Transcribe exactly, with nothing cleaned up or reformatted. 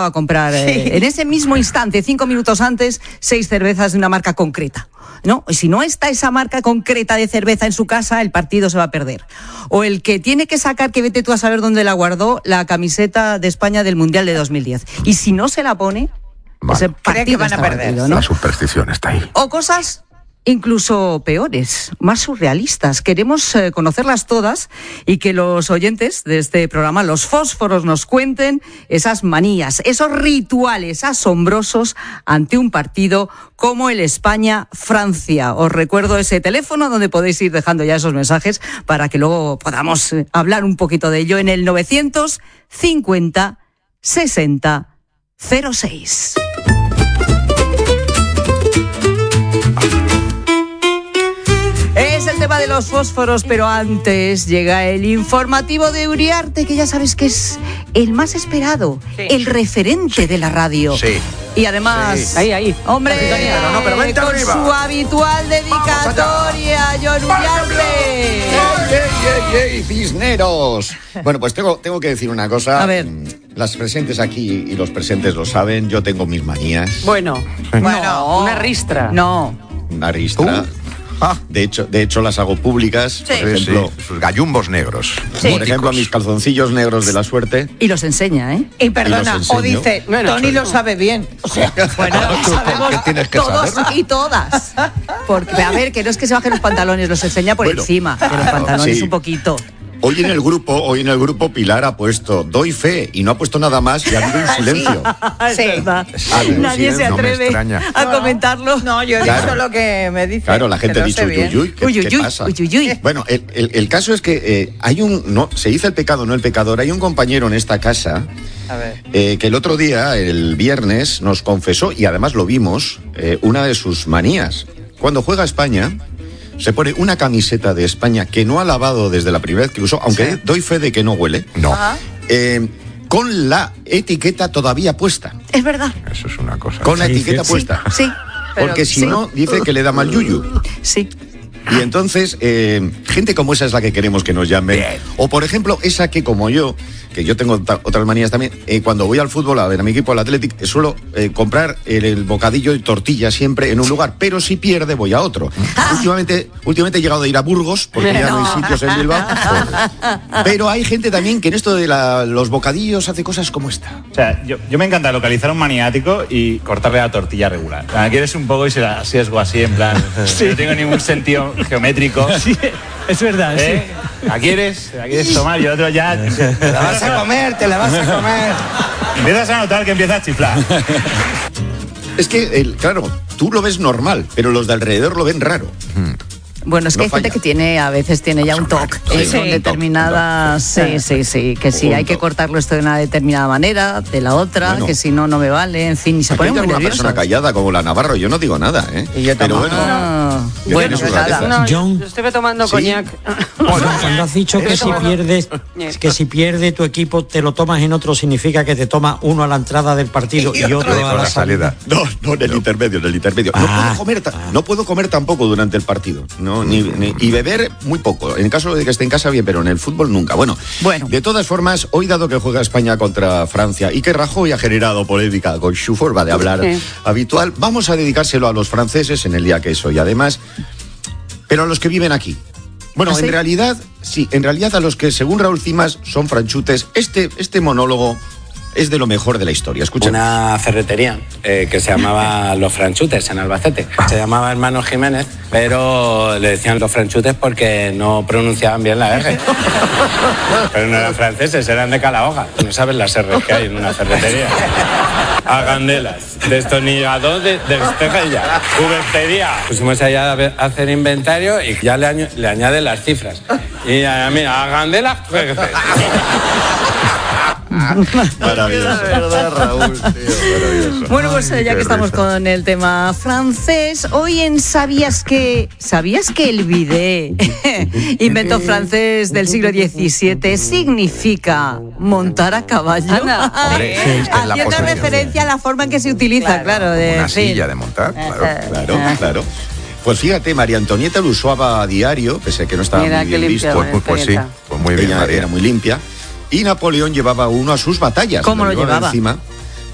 obligaba a comprar eh, sí. en ese mismo instante, cinco minutos antes, seis cervezas de una marca concreta. ¿No? Y si no está esa marca concreta de cerveza en su casa, el partido se va a perder. O el que tiene que sacar, que vete tú a saber dónde la guardó, la camiseta de España del Mundial de dos mil diez. Y si no se la pone, bueno, ese partido que van a perder. Partido, ¿no? La superstición está ahí. O cosas incluso peores, más surrealistas. Queremos eh, conocerlas todas y que los oyentes de este programa, los fósforos, nos cuenten esas manías, esos rituales asombrosos ante un partido como el España-Francia. Os recuerdo ese teléfono donde podéis ir dejando ya esos mensajes para que luego podamos eh, hablar un poquito de ello en el novecientos cincuenta sesenta cero seis. Tema de los fósforos, pero antes llega el informativo de Uriarte, que ya sabes que es el más esperado, sí. el referente de la radio. Sí. Y además, sí. ahí, ahí, hombre, pero no, pero vente con arriba. su habitual dedicatoria, John Uriarte. ¡Ey, ey, ey, ey, cisneros! Bueno, pues tengo, tengo que decir una cosa. A ver. Las presentes aquí y los presentes lo saben, yo tengo mis manías. Bueno, bueno, no, una ristra. No. Una ristra. ¿Tú? Ah. De hecho, de hecho las hago públicas. Sí. Por ejemplo, sí, sus gallumbos negros. Sí. Por ejemplo, mis calzoncillos negros de la suerte. Y los enseña, ¿eh? Y perdona, Y o dice, bueno, Tony lo sabe bien. O sea, bueno, ¿Tú sabemos por qué tienes que todos saberlo? y todas. Porque, a ver, que no es que se bajen los pantalones, los enseña por Bueno, encima de los pantalones sí. un poquito. Hoy en el grupo, hoy en el grupo Pilar ha puesto doy fe y no ha puesto nada más y ha habido un silencio. Es Sí. verdad. Ah, no, Nadie sí, se no me atreve extraña. a No, comentarlo. No, yo he Claro. dicho lo que me dice. Claro, la gente que ha lo dicho sé uy, bien. uy, uy, ¿qué, Uy, uy, qué uy, pasa? uy, uy, uy. Bueno, el, el, el caso es que eh, hay un, no, se dice el pecado, no el pecador, hay un compañero en esta casa A ver. eh, que el otro día, el viernes, nos confesó, y además lo vimos, eh, una de sus manías. Cuando juega España, se pone una camiseta de España que no ha lavado desde la primera vez que usó, aunque Sí. doy fe de que no huele, No, Ajá. eh, con la etiqueta todavía puesta. Es verdad. eso es una cosa. Con la Sí, etiqueta sí. puesta. Sí, Porque si sí. no, dice que le da mal yuyu. sí. Y entonces, eh, gente como esa es la que queremos que nos llamen. Bien. O, por ejemplo, esa que como yo, que yo tengo ta- otras manías también, eh, cuando voy al fútbol a ver a mi equipo, al Athletic, eh, suelo eh, comprar el, el bocadillo y tortilla siempre en un lugar, pero si pierde voy a otro. últimamente, últimamente he llegado a ir a Burgos, porque ya no hay sitios en Bilbao. Pero hay gente también que en esto de la- los bocadillos hace cosas como esta. O sea, yo, yo me encanta localizar a un maniático y cortarle la tortilla regular. O sea, quieres un poco y se la sesgo así, en plan, no tengo ningún sentido geométrico. Sí, es verdad, ¿Eh? ¿La quieres? ¿La quieres tomar? Y otro ya... Te la vas a comer, te la vas a comer. Empiezas a notar que empieza a chiflar. Es que, el, claro, tú lo ves normal, pero los de alrededor lo ven raro. Bueno, es que No hay gente falla. que tiene, a veces tiene ya un toque Sí, eh, sí. con Un determinadas... toque, Sí, sí, sí, que si Un hay que toque. cortarlo esto de una determinada manera, de la otra, Bueno. que si no, no me vale, en fin, y se Aquí pone hay muy alguna nervioso. persona callada como la Navarro, yo no digo nada, ¿eh? Y yo pero tampoco. bueno, Ah, Yo bueno, tengo sus nada. rarezas. No, John. yo estuve tomando Sí. coñac. Bueno, cuando has dicho que si pierdes, que si pierde tu equipo te lo tomas en otro, significa que te tomas uno a la entrada del partido y, otro a la salida. No, no, en el intermedio, en el intermedio. No, Ah, puedo comer, ta- no puedo comer tampoco durante el partido. No, ni, ni- y beber muy poco. En caso de que esté en casa, bien, pero en el fútbol nunca. Bueno, Bueno. de todas formas, hoy dado que juega España contra Francia y que Rajoy ha generado polémica con su forma de hablar Sí. habitual, vamos a dedicárselo a los franceses en el día que es hoy. Además, pero a los que viven aquí. Bueno, ¿Ah, sí? en realidad, sí, en realidad a los que, según Raúl Cimas, son franchutes, este, este monólogo es de lo mejor de la historia. Escuchen. Una ferretería eh, que se llamaba Los Franchutes en Albacete. Se llamaba Hermanos Jiménez, pero le decían Los Franchutes porque no pronunciaban bien la R. Pero no eran franceses, eran de Calahorra. No sabes las R que hay en una ferretería. Agandelas, destornillador de, de estrella, cubertería. Pusimos allá a ver- a hacer inventario y ya le, año- le añaden las cifras. Y a mí, agandelas. Maravilloso. verdad, Raúl, tío, maravilloso. Bueno, pues eh, ya Qué que estamos risa. con el tema francés, hoy en ¿Sabías que ¿Sabías que el bidet, invento francés del siglo diecisiete, significa montar a caballo? Anda. Hombre, sí, es que es la Haciendo posición. referencia a la forma en que se utiliza, claro. de, Una en fin. silla de montar, claro. Claro, claro. Pues fíjate, María Antonieta lo usaba a diario, pese a que no estaba Mira muy qué bien limpia, visto. buena Pues, pues sí, experiencia. pues muy bien, Ella María. era muy limpia. Y Napoleón llevaba uno a sus batallas. ¿Cómo lo llevaba? Encima.